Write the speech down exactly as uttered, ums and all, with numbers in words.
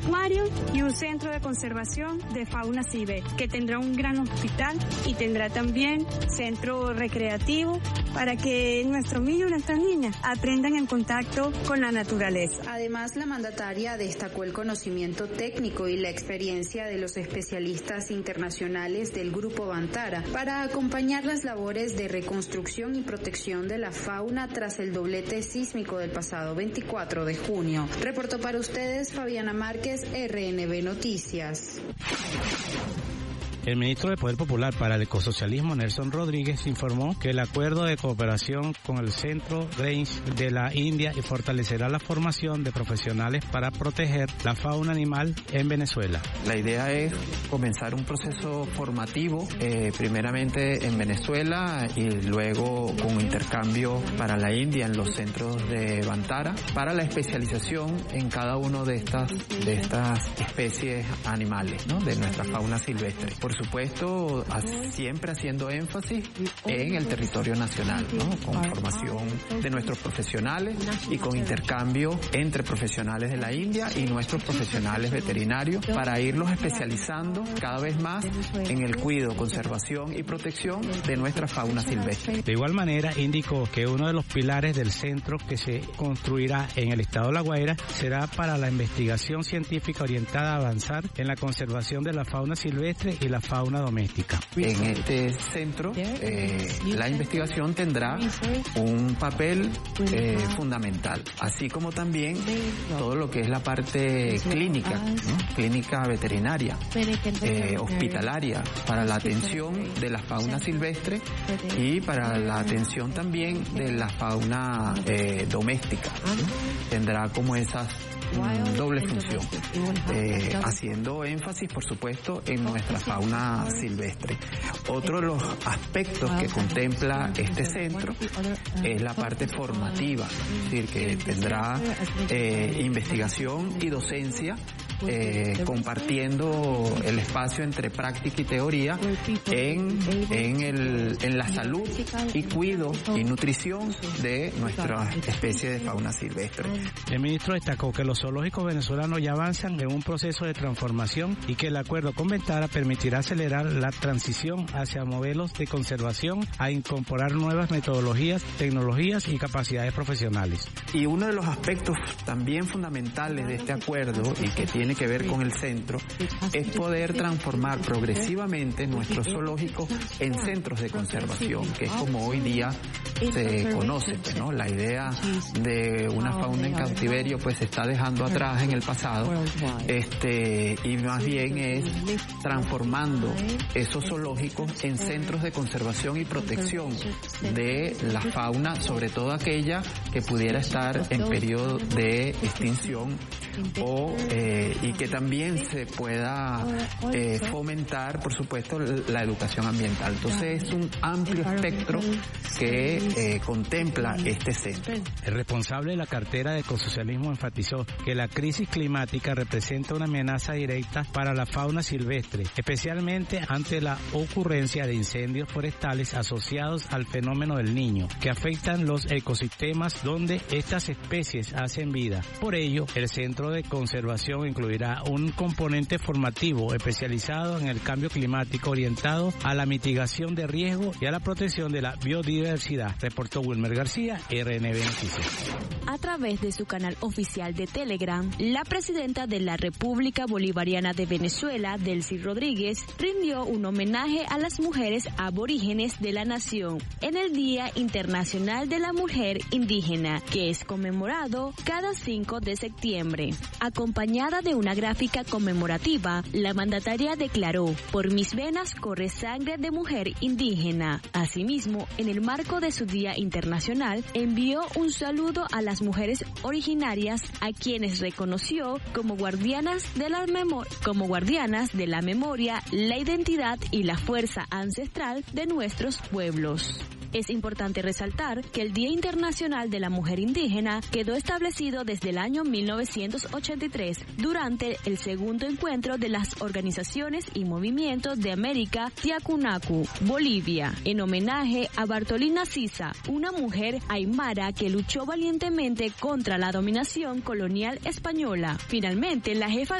acuario y un centro de conservación de fauna silvestre, que tendrá un gran hospital y tendrá también centro recreativo para que nuestros niños y nuestras niñas aprendan en contacto con la naturaleza. Además, la mandataria destacó el conocimiento técnico y la experiencia de los especialistas internacionales del Grupo Bantara para acompañar las labores de reconstrucción y protección de la fauna tras el doblete sísmico del pasado veinticuatro de junio. Reportó para ustedes Fabiana Márquez, R N B Noticias. El ministro de Poder Popular para el Ecosocialismo, Nelson Rodríguez, informó que el acuerdo de cooperación con el Centro Range de la India fortalecerá la formación de profesionales para proteger la fauna animal en Venezuela. La idea es comenzar un proceso formativo, eh, primeramente en Venezuela y luego con intercambio para la India en los centros de Bantara, para la especialización en cada una de estas, de estas especies animales, ¿no?, de nuestra fauna silvestre. Por supuesto, siempre haciendo énfasis en el territorio nacional, ¿no?, con formación de nuestros profesionales y con intercambio entre profesionales de la India y nuestros profesionales veterinarios para irlos especializando cada vez más en el cuidado, conservación y protección de nuestra fauna silvestre. De igual manera, indicó que uno de los pilares del centro que se construirá en el estado de La Guaira será para la investigación científica orientada a avanzar en la conservación de la fauna silvestre y la fauna doméstica. En este centro, eh, la investigación tendrá un papel eh, fundamental, así como también todo lo que es la parte clínica, ¿no?, clínica veterinaria, eh, hospitalaria, para la atención de la fauna silvestre y para la atención también de la fauna eh, doméstica, ¿no? Tendrá como esas doble función, eh, haciendo énfasis, por supuesto, en nuestra fauna silvestre. Otro de los aspectos que contempla este centro es la parte formativa, es decir, que tendrá eh, investigación y docencia, eh, compartiendo el espacio entre práctica y teoría en, en, el, en la salud y cuidado y nutrición de nuestra especie de fauna silvestre. El ministro destacó que los zoológicos venezolanos ya avanzan en un proceso de transformación y que el acuerdo con Bantara permitirá acelerar la transición hacia modelos de conservación a incorporar nuevas metodologías, tecnologías y capacidades profesionales. Y uno de los aspectos también fundamentales de este acuerdo y que tiene que ver con el centro es poder transformar progresivamente nuestros zoológicos en centros de conservación, que es como hoy día se conoce, ¿no? La idea de una fauna en cautiverio pues se está dejando atrás en el pasado, este y más bien es transformando esos zoológicos en centros de conservación y protección de la fauna, sobre todo aquella que pudiera estar en periodo de extinción o eh, y que también se pueda eh, fomentar, por supuesto, la educación ambiental. Entonces es un amplio espectro que eh, contempla este centro. El responsable de la cartera de Ecosocialismo enfatizó que la crisis climática representa una amenaza directa para la fauna silvestre, especialmente ante la ocurrencia de incendios forestales asociados al fenómeno del Niño, que afectan los ecosistemas donde estas especies hacen vida. Por ello, el Centro de Conservación incluirá un componente formativo especializado en el cambio climático orientado a la mitigación de riesgo y a la protección de la biodiversidad, reportó Wilmer García, R N B Noticias. A través de su canal oficial de Telegram, la presidenta de la República Bolivariana de Venezuela, Delcy Rodríguez, rindió un homenaje a las mujeres aborígenes de la nación en el Día Internacional de la Mujer Indígena, que es conmemorado cada cinco de septiembre. Acompañada de una gráfica conmemorativa, la mandataria declaró: "Por mis venas corre sangre de mujer indígena". Asimismo, en el marco de su Día Internacional, envió un saludo a las mujeres originarias, a quienes reconoció como guardianas de la memo- como guardianas de la memoria, la identidad y la fuerza ancestral de nuestros pueblos. Es importante resaltar que el Día Internacional de la Mujer Indígena quedó establecido desde el año mil novecientos ochenta y tres durante el segundo encuentro de las organizaciones y movimientos de América Tiahuanaco, Bolivia, en homenaje a Bartolina Sisa, una mujer aymara que luchó valientemente contra la dominación colonial española. Finalmente, la jefa